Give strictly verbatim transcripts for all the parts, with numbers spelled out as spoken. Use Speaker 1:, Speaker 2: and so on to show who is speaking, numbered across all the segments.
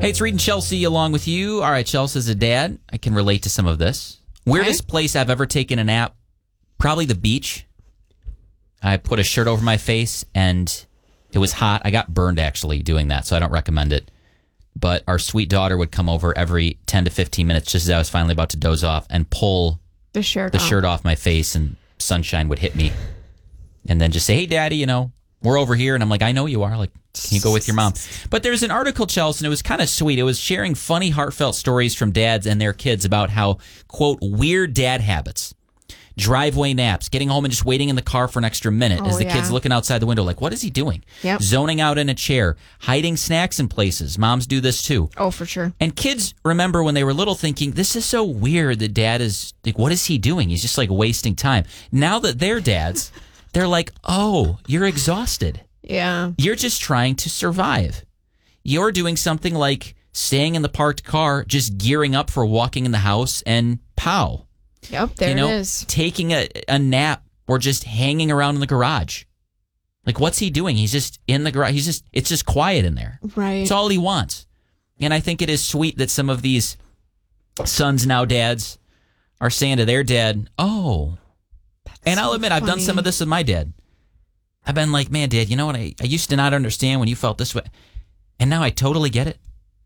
Speaker 1: Hey, it's Reed and Chelsea along with you. All right, Chelsea, as a dad, I can relate to some of this. Weirdest place I've ever taken a nap, probably the beach. I put a shirt over my face, and it was hot. I got burned, actually, doing that, so I don't recommend it. But our sweet daughter would come over every ten to fifteen minutes just as I was finally about to doze off and pull
Speaker 2: the shirt,
Speaker 1: the
Speaker 2: off.
Speaker 1: shirt off my face, and sunshine would hit me. And then just say, hey, Daddy, you know, we're over here. And I'm like, I know you are. Like, can you go with your mom? But there's an article, Chelsea, and it was kind of sweet. It was sharing funny, heartfelt stories from dads and their kids about how, quote, weird dad habits. Driveway naps, getting home and just waiting in the car for an extra minute
Speaker 2: oh,
Speaker 1: as the
Speaker 2: yeah.
Speaker 1: kid's looking outside the window like, what is he doing?
Speaker 2: Yep.
Speaker 1: Zoning out in a chair, hiding snacks in places. Moms do this too.
Speaker 2: Oh, for sure.
Speaker 1: And kids remember when they were little thinking, this is so weird that dad is, like, what is he doing? He's just like wasting time. Now that they're dads, they're like, oh, you're exhausted.
Speaker 2: Yeah.
Speaker 1: You're just trying to survive. You're doing something like staying in the parked car, just gearing up for walking in the house, and pow.
Speaker 2: Yep, there
Speaker 1: you know,
Speaker 2: it is.
Speaker 1: Taking a, a nap or just hanging around in the garage. Like, what's he doing? He's just in the garage. He's just, it's just quiet in there.
Speaker 2: Right.
Speaker 1: It's all he wants. And I think it is sweet that some of these sons now dads are saying to their dad, oh.
Speaker 2: That's
Speaker 1: and I'll
Speaker 2: so
Speaker 1: admit, I've done
Speaker 2: funny.
Speaker 1: some of this with my dad. I've been like, man, Dad, you know what? I, I used to not understand when you felt this way. And now I totally get it.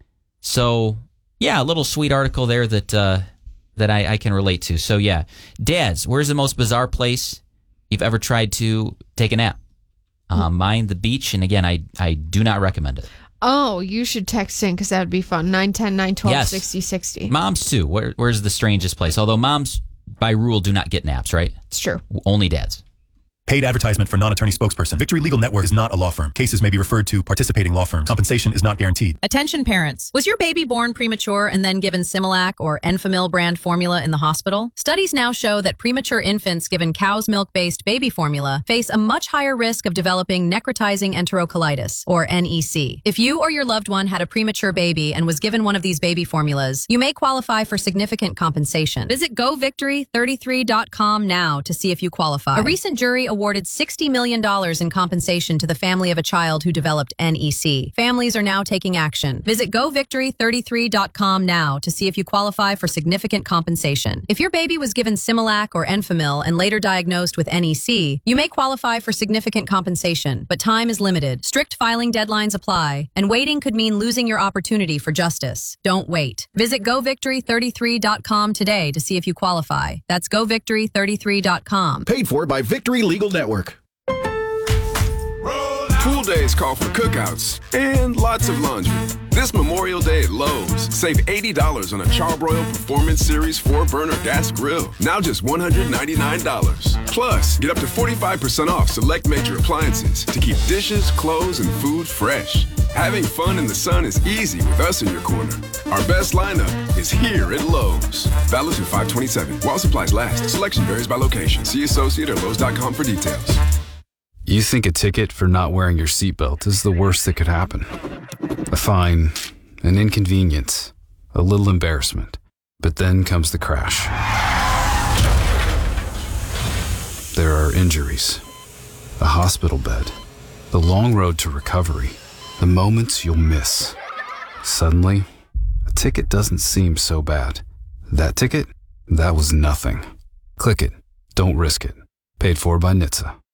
Speaker 1: So, yeah, a little sweet article there that uh, that I, I can relate to. So, yeah. Dads, where's the most bizarre place you've ever tried to take a nap? Uh, mine, the beach. And again, I, I do not recommend it.
Speaker 2: Oh, you should text in because that would be fun. nine ten, nine twelve,
Speaker 1: Yes.
Speaker 2: sixty sixty.
Speaker 1: Moms, too. Where, where's the strangest place? Although moms, by rule, do not get naps, right?
Speaker 2: It's true.
Speaker 1: Only dads.
Speaker 3: Paid advertisement for non-attorney spokesperson. Victory Legal Network is not a law firm. Cases may be referred to participating law firms. Compensation is not guaranteed.
Speaker 4: Attention parents. Was your baby born premature and then given Similac or Enfamil brand formula in the hospital? Studies now show that premature infants given cow's milk-based baby formula face a much higher risk of developing necrotizing enterocolitis, or N E C. If you or your loved one had a premature baby and was given one of these baby formulas, you may qualify for significant compensation. Visit go victory thirty-three dot com now to see if you qualify. A recent jury awarded sixty million dollars in compensation to the family of a child who developed N E C. Families are now taking action. Visit go victory thirty-three dot com now to see if you qualify for significant compensation. If your baby was given Similac or Enfamil and later diagnosed with N E C, you may qualify for significant compensation, but time is limited. Strict filing deadlines apply, and waiting could mean losing your opportunity for justice. Don't wait. Visit go victory thirty-three dot com today to see if you qualify. That's go victory thirty-three dot com.
Speaker 5: Paid for by Victory Legal Network.
Speaker 6: Pool days call for cookouts and lots of laundry. This Memorial Day at Lowe's, save eighty dollars on a Charbroil Performance Series four burner gas grill. Now just one hundred ninety-nine dollars. Plus, get up to forty-five percent off select major appliances to keep dishes, clothes, and food fresh. Having fun in the sun is easy with us in your corner. Our best lineup is here at Lowe's. Valid through five twenty-seven. While supplies last. Selection varies by location. See associate or Lowe's dot com for details.
Speaker 7: You think a ticket for not wearing your seatbelt is the worst that could happen. A fine, an inconvenience, a little embarrassment. But then comes the crash. There are injuries, a hospital bed, the long road to recovery, the moments you'll miss. Suddenly, a ticket doesn't seem so bad. That ticket? That was nothing. Click it. Don't risk it. Paid for by N H T S A.